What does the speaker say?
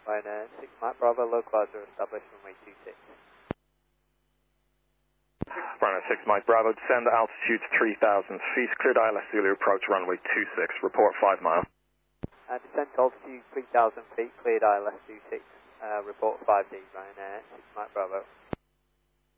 Ryanair 6 Mike Bravo, localizer established runway 26. Ryanair 6 Mike Bravo, descend altitude 3,000 feet, cleared ILS Zulu, approach runway 26, report 5 miles. Descent altitude 3,000 feet, cleared ILS 26, report 5D, Ryanair 6 Mike Bravo.